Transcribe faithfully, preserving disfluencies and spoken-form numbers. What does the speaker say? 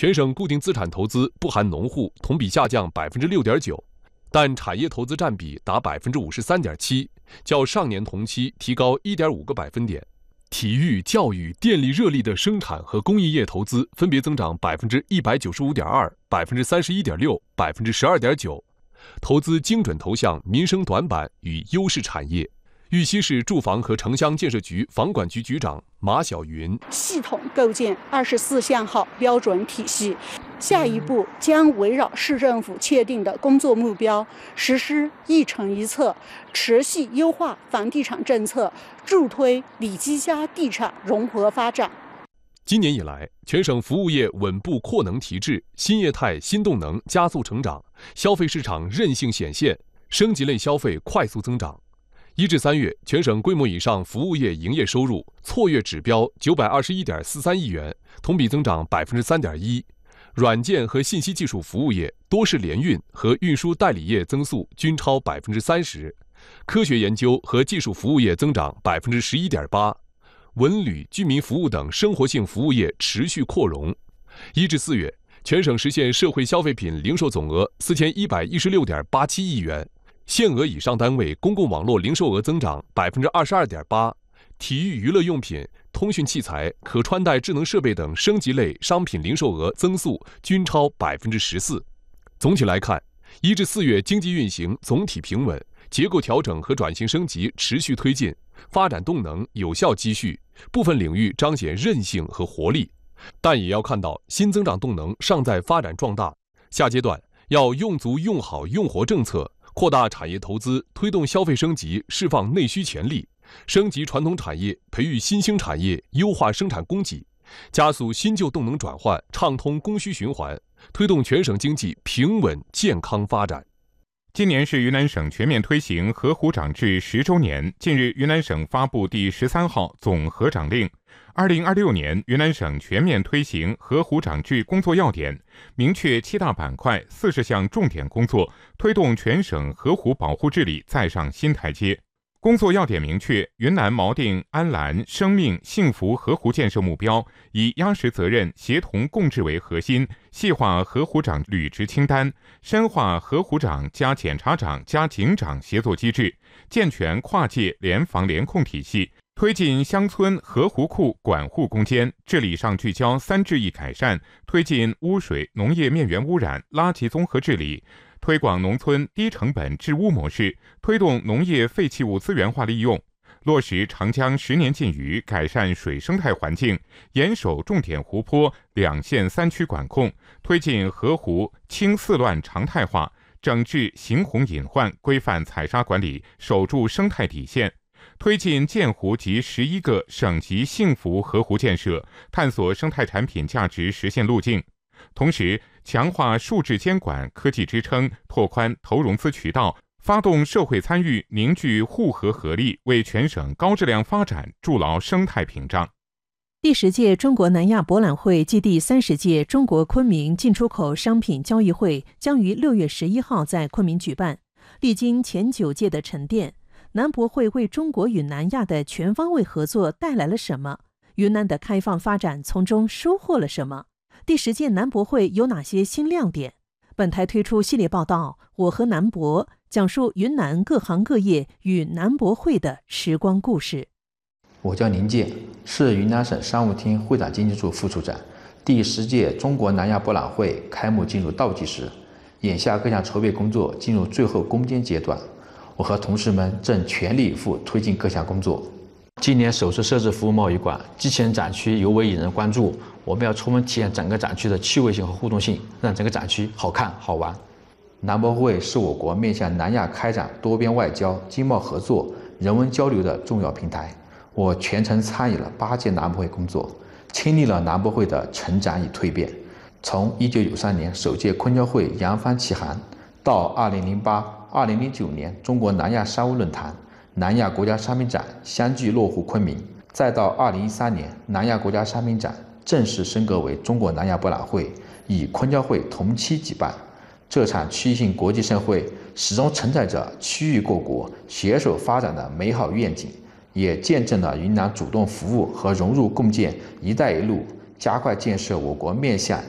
全省固定资产投资不含农户同比下降 百分之六点九， 但产业投资占比达 百分之五十三点七， 较上年同期提高 一点五个百分点。体育、教育、电力、热力的生产和工艺业投资分别增长 百分之一百九十五点二、百分之三十一点六、百分之十二点九， 投资精准投向民生短板与优势产业。玉溪市住房和城乡建设局房管局局长马晓云： 系统构建二十四项号标准体系，下一步将围绕市政府确定的工作目标，实施一城一策，持续优化房地产政策，助推里基家地产融合发展。 今年以来，全省服务业稳步扩能提质，新业态、新动能加速成长，消费市场韧性显现，升级类消费快速增长。一至三月，全省规模以上服务业营业收入错月指标 九百二十一点四三亿元，同比增长 百分之三点一。软件和信息技术服务业、多式联运和运输代理业增速均超 百分之三十， 科学研究和技术服务业增长 百分之十一点八， 文旅、居民服务等生活性服务业持续扩容。一至四月，全省实现社会消费品零售总额 四千一百一十六点八七亿元，限额以上单位公共网络零售额增长 百分之二十二点八， 体育娱乐用品、通讯器材、可穿戴智能设备等升级类商品零售额增速均超 百分之十四。 总体来看，一至四月经济运行总体平稳，结构调整和转型升级持续推进，发展动能有效积蓄，部分领域彰显韧性和活力。但也要看到新增长动能尚在发展壮大，下阶段要用足用好用活政策，扩大产业投资，推动消费升级，释放内需潜力，升级传统产业，培育新兴产业，优化生产供给，加速新旧动能转换，畅通供需循环，推动全省经济平稳健康发展。 今年是云南省全面推行河湖长制十周年。近日，云南省发布第十三号总河长令。二零二六年，云南省全面推行河湖长制工作要点，明确七大板块、四十项重点工作，推动全省河湖保护治理再上新台阶。工作要点明确，云南锚定安澜、生命、幸福河湖建设目标，以压实责任、协同共治为核心，细化河湖长履职清单，深化河湖长加检察长加警长协作机制，健全跨界联防联控体系，推进乡村河湖库管护攻坚。治理上聚焦三治一改善，推进污水、农业面源污染、垃圾综合治理，推广农村低成本治污模式，推动农业废弃物资源化利用，落实长江十年禁渔，改善水生态环境，严守重点湖泊两县三区管控，推进河湖清四乱常态化，整治形红隐患，规范采沙管理，守住生态底线，推进建湖及十一个省级幸福河湖建设，探索生态产品价值实现路径。同时，强化数质监管、科技支撑，拓宽投融资渠道，发动社会参与，凝聚护河合力，为全省高质量发展筑牢生态屏障。 第十届中国南亚博览会暨第三十届中国昆明进出口商品交易会将于六月十一号在昆明举办。历经前九届的沉淀，南博会为中国与南亚的全方位合作带来了什么？云南的开放发展从中收获了什么？第十届南博会有哪些新亮点？本台推出系列报道《我和南博》，讲述云南各行各业与南博会的时光故事。 我叫林健，是云南省商务厅会展经济处副处长。第十届中国南亚博览会开幕进入倒计时，眼下各项筹备工作进入最后攻坚阶段，我和同事们正全力以赴推进各项工作。今年首次设置服务贸易馆，机器人展区尤为引人关注。我们要充分体现整个展区的趣味性和互动性，让整个展区好看好玩。南博会是我国面向南亚开展多边外交、经贸合作、人文交流的重要平台。我全程参与了八届南博会工作，亲历了南博会的成长与蜕变。从一九九三年首届昆交会扬帆起航，到二零零八、二零零九年中国南亚商务论坛、南亚国家商品展相继落户昆明，再到二零一三年南亚国家商品展正式升格为中国南亚博览会，与昆交会同期举办。这场区域性国际盛会始终承载着区域各国携手发展的美好愿景，也见证了云南主动服务和融入共建“一带一路”，加快建设我国面向